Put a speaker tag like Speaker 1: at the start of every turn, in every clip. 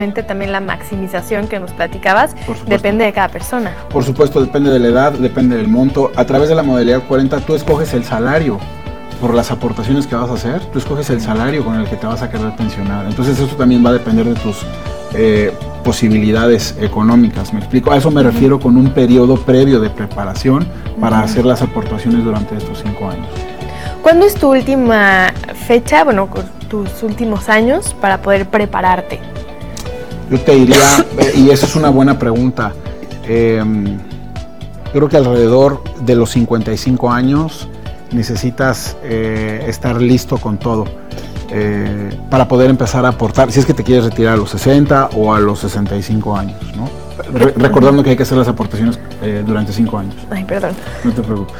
Speaker 1: También la maximización que nos platicabas depende de cada persona.
Speaker 2: Por supuesto, depende de la edad, depende del monto. A través de la modalidad 40 tú escoges el salario por las aportaciones que vas a hacer, tú escoges el salario con el que te vas a quedar pensionado. Entonces eso también va a depender de tus posibilidades económicas, ¿me explico? A eso me refiero con un periodo previo de preparación para hacer las aportaciones durante estos 5 años.
Speaker 1: ¿Cuándo es tu última fecha, tus últimos años para poder prepararte?
Speaker 2: Yo te diría, y esa es una buena pregunta, creo que alrededor de los 55 años necesitas estar listo con todo para poder empezar a aportar, si es que te quieres retirar a los 60 o a los 65 años, ¿no? Recordando que hay que hacer las aportaciones durante 5 años.
Speaker 1: Ay, perdón.
Speaker 2: No te preocupes.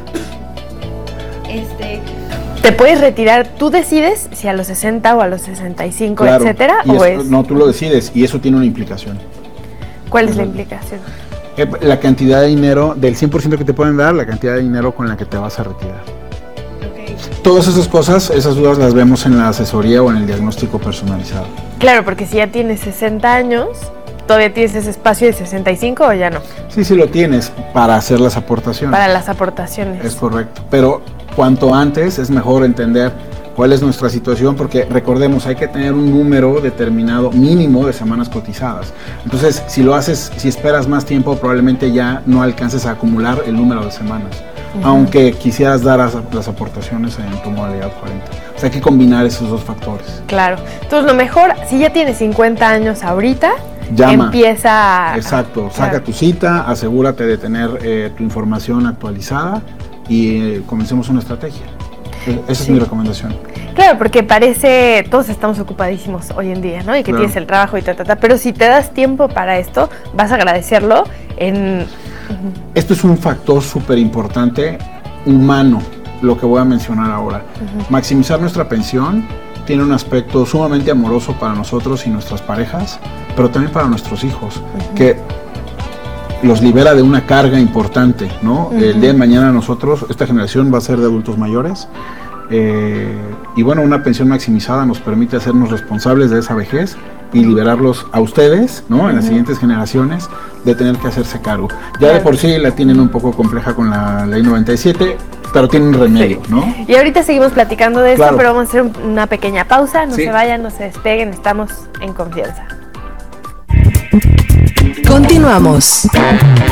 Speaker 1: ¿Te puedes retirar? ¿Tú decides si a los 60 o a los 65,
Speaker 2: claro,
Speaker 1: etcétera?
Speaker 2: No, tú lo decides y eso tiene una implicación.
Speaker 1: ¿Cuál es la implicación?
Speaker 2: La cantidad de dinero, del 100% que te pueden dar, la cantidad de dinero con la que te vas a retirar.
Speaker 1: Okay.
Speaker 2: Todas esas cosas, esas dudas las vemos en la asesoría o en el diagnóstico personalizado.
Speaker 1: Claro, porque si ya tienes 60 años, ¿todavía tienes ese espacio de 65 o ya no?
Speaker 2: Sí, sí lo tienes para hacer las aportaciones.
Speaker 1: Para las aportaciones.
Speaker 2: Es correcto, pero cuanto antes es mejor entender cuál es nuestra situación, porque recordemos, hay que tener un número determinado mínimo de semanas cotizadas. Entonces, si lo haces, si esperas más tiempo, probablemente ya no alcances a acumular el número de semanas, aunque quisieras dar las aportaciones en tu modalidad 40. O sea, hay que combinar esos dos factores.
Speaker 1: Claro. Entonces, lo mejor, si ya tienes 50 años ahorita,
Speaker 2: llama.
Speaker 1: Empieza
Speaker 2: Exacto, saca tu cita, asegúrate de tener tu información actualizada y comencemos una estrategia. Esa es mi recomendación.
Speaker 1: Claro, porque todos estamos ocupadísimos hoy en día, ¿no? Y que tienes el trabajo y pero si te das tiempo para esto, vas a agradecerlo
Speaker 2: Esto es un factor súper importante, humano, lo que voy a mencionar ahora. Maximizar nuestra pensión tiene un aspecto sumamente amoroso para nosotros y nuestras parejas, pero también para nuestros hijos, que los libera de una carga importante, ¿no? El día de mañana nosotros, esta generación va a ser de adultos mayores, y bueno, una pensión maximizada nos permite hacernos responsables de esa vejez y liberarlos a ustedes, ¿no? En las siguientes generaciones, de tener que hacerse cargo. Ya de por sí la tienen un poco compleja con la ley 97, pero tienen remedio, ¿no?
Speaker 1: Y ahorita seguimos platicando de esto, pero vamos a hacer una pequeña pausa, no se vayan, no se despeguen, estamos en confianza.
Speaker 3: Continuamos.